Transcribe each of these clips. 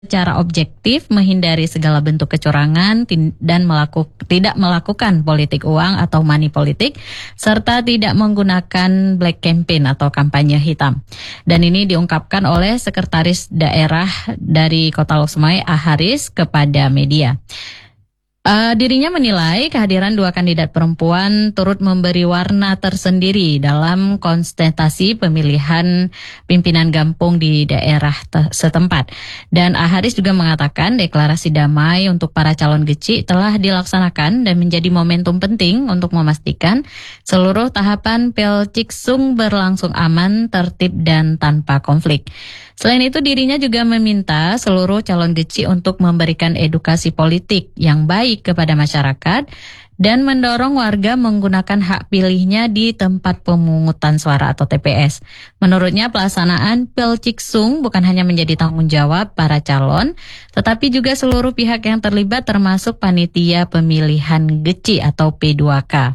secara objektif, menghindari segala bentuk kecurangan dan tidak melakukan politik uang atau money politik, serta tidak menggunakan black campaign atau kampanye hitam. Dan ini diungkapkan oleh Sekretaris Daerah dari Kota Lok Sumawe, A. Haris, kepada media. Dirinya menilai kehadiran dua kandidat perempuan turut memberi warna tersendiri dalam konsentrasi pemilihan pimpinan Gampung di daerah setempat. Dan A. Haris juga mengatakan deklarasi damai untuk para calon geci telah dilaksanakan dan menjadi momentum penting untuk memastikan seluruh tahapan Pelciksung berlangsung aman, tertib, dan tanpa konflik. Selain itu, dirinya juga meminta seluruh calon geci untuk memberikan edukasi politik yang baik kepada masyarakat dan mendorong warga menggunakan hak pilihnya di tempat pemungutan suara atau TPS. Menurutnya, pelaksanaan Pelciksung bukan hanya menjadi tanggung jawab para calon, tetapi juga seluruh pihak yang terlibat termasuk panitia pemilihan geci atau P2K.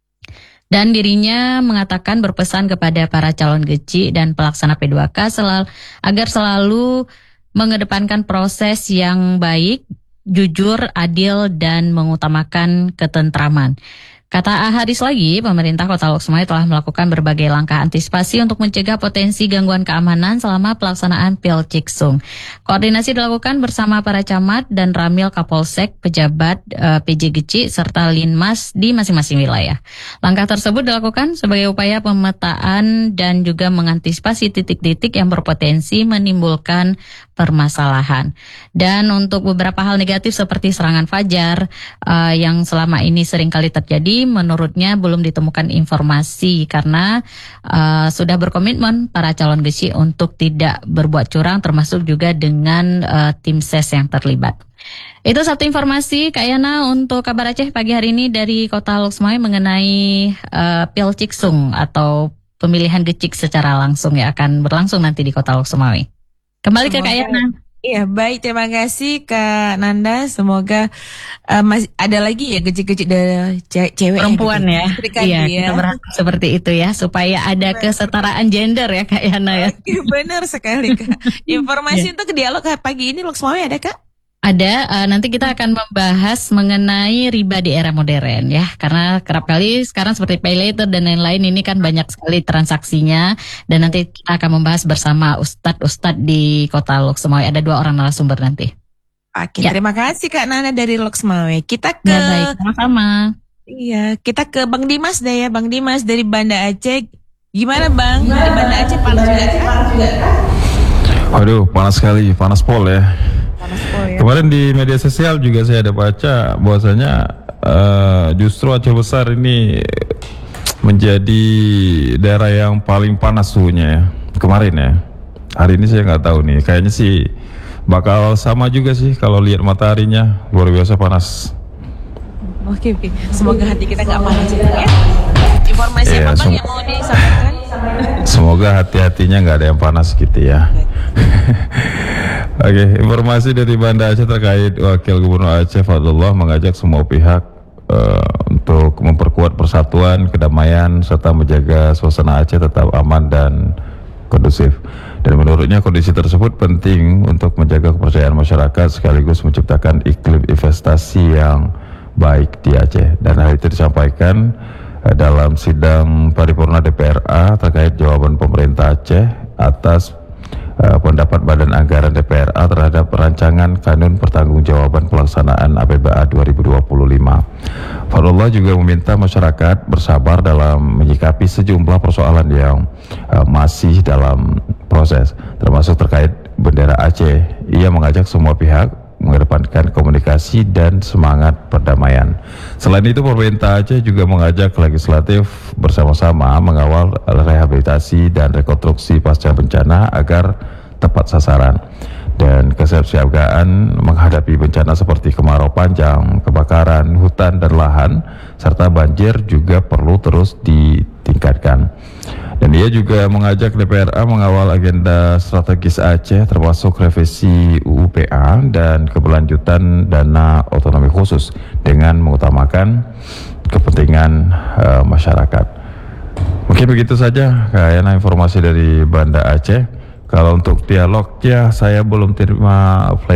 Dan dirinya mengatakan berpesan kepada para calon geci dan pelaksana P2K agar selalu mengedepankan proses yang baik, jujur, adil, dan mengutamakan ketentraman. Kata A. Haris lagi, pemerintah Kota Lok Sumawe telah melakukan berbagai langkah antisipasi untuk mencegah potensi gangguan keamanan selama pelaksanaan Pelciksung. Koordinasi dilakukan bersama para camat dan Ramil Kapolsek, pejabat PJ Geci, serta Linmas di masing-masing wilayah. Langkah tersebut dilakukan sebagai upaya pemetaan dan juga mengantisipasi titik-titik yang berpotensi menimbulkan permasalahan. Dan untuk beberapa hal negatif seperti serangan fajar yang selama ini sering kali terjadi, menurutnya belum ditemukan informasi karena sudah berkomitmen para calon geci untuk tidak berbuat curang, termasuk juga dengan tim ses yang terlibat. Itu satu informasi Kak Yana untuk kabar Aceh pagi hari ini dari Kota Lok Sumawe mengenai Pelciksung atau pemilihan gecik secara langsung yang akan berlangsung nanti di Kota Lok Sumawe. Kembali ke Kak Yana. Iya, baik, terima kasih Kak Nanda. Semoga masih ada lagi ya gecik-gecik dari cewek perempuan ya. Iya, ya. kita berharap seperti itu ya, supaya ada kesetaraan gender ya Kak Yana ya. Benar sekali Kak. Informasi untuk dialog pagi ini Lok Sumawe ada Kak? Ada, nanti kita akan membahas mengenai riba di era modern ya, karena kerap kali sekarang seperti pay later dan lain-lain ini kan banyak sekali transaksinya, dan nanti kita akan membahas bersama Ustadz di Kota Lok Sumawe. Ada 2 orang narasumber nanti. Oke, terima kasih Kak Nana dari Lok Sumawe. Kita ke baik, sama-sama. Iya, kita ke Bang Dimas deh ya, Bang Dimas dari Banda Aceh. Gimana Bang? Di Banda Aceh panas juga kan? Waduh, panas sekali, panas pol ya. Ya. Kemarin di media sosial juga saya ada baca bahwasanya justru Aceh Besar ini menjadi daerah yang paling panas suhunya ya kemarin ya. Hari ini saya nggak tahu nih, kayaknya sih bakal sama juga sih kalau lihat mataharinya, luar biasa panas. Oke. Semoga hati kita nggak panas juga ya. Informasi apa Bang yang mau disampaikan? Semoga hati-hatinya nggak ada yang panas gitu ya. Oke, informasi dari Banda Aceh terkait Wakil Gubernur Aceh Fadlullah mengajak semua pihak untuk memperkuat persatuan, kedamaian, serta menjaga suasana Aceh tetap aman dan kondusif. Dan menurutnya kondisi tersebut penting untuk menjaga kepercayaan masyarakat sekaligus menciptakan iklim investasi yang baik di Aceh. Dan hal itu disampaikan dalam sidang paripurna DPRA terkait jawaban pemerintah Aceh atas pendapat Badan Anggaran DPRA terhadap rancangan Kanun Pertanggungjawaban Pelaksanaan APBA 2025. Fadlullah juga meminta masyarakat bersabar dalam menyikapi sejumlah persoalan yang masih dalam proses, termasuk terkait bendera Aceh. Ia mengajak semua pihak mengedepankan komunikasi dan semangat perdamaian. Selain itu, pemerintah Aceh juga mengajak legislatif bersama-sama mengawal rehabilitasi dan rekonstruksi pasca bencana agar tepat sasaran. Dan kesiapsiagaan menghadapi bencana seperti kemarau panjang, kebakaran hutan dan lahan, serta banjir juga perlu terus ditingkatkan. Dan dia juga mengajak DPRA mengawal agenda strategis Aceh termasuk revisi UU PA dan keberlanjutan dana otonomi khusus dengan mengutamakan kepentingan masyarakat. Mungkin begitu saja kayaknya informasi dari Banda Aceh. Kalau untuk dialog ya saya belum terima